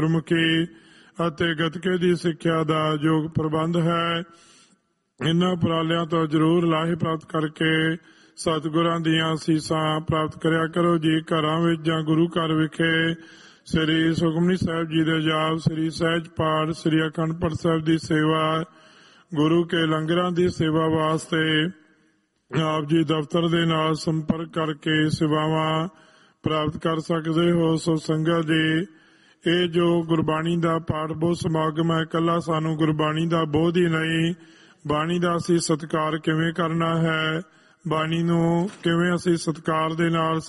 ਗੁਰਮੁਖੀ ਅਤੇ ਗੱਤਕੇ ਦੀ ਸਿੱਖਿਆ ਦਾ ਯੋਗ ਪ੍ਰਬੰਧ ਹੈ। ਇਹਨਾਂ ਉਪਰਾਲਿਆਂ ਤੋਂ ਜ਼ਰੂਰ ਲਾਹੇ ਪ੍ਰਾਪਤ ਕਰਕੇ ਸਤਿਗੁਰਾਂ ਦੀਆਂ ਅਸੀਸਾਂ ਪ੍ਰਾਪਤ ਕਰਿਆ ਕਰੋ ਜੀ। ਘਰਾਂ ਵਿੱਚ ਜਾਂ ਗੁਰੂ ਘਰ ਵਿਖੇ ਸ੍ਰੀ ਸੁਖਮਨੀ ਸਾਹਿਬ ਜੀ ਦੇ ਜਾਪ, ਸ੍ਰੀ ਸਹਿਜ ਪਾਠ, ਸ੍ਰੀ ਅਖੰਡ ਪਾਠ ਸਾਹਿਬ ਦੀ ਸੇਵਾ, ਗੁਰੂ ਕੇ ਲੰਗਰਾਂ ਦੀ ਸੇਵਾ ਵਾਸਤੇ ਆਪ ਜੀ ਦਫ਼ਤਰ ਦੇ ਨਾਲ ਸੰਪਰਕ ਕਰਕੇ ਸੇਵਾਵਾਂ ਪ੍ਰਾਪਤ ਕਰ ਸਕਦੇ ਹੋ। ਸੋ ਸੰਗਤ ਜੀ, ਇਹ ਜੋ ਗੁਰਬਾਣੀ ਦਾ ਪਾਠ ਬੋਧ ਸਮਾਗਮ ਹੈ, ਇਕੱਲਾ ਸਾਨੂੰ ਗੁਰਬਾਣੀ ਦਾ ਬੋਧ ਹੀ ਨਹੀਂ, ਬਾਣੀ ਦਾ ਅਸੀਂ ਸਤਿਕਾਰ ਕਿਵੇਂ ਕਰਨਾ ਹੈ, ਬਾਣੀ ਨੂੰ ਕਿਵੇਂ ਅਸੀਂ ਸਤਿਕਾਰ ਦੇ ਨਾਲ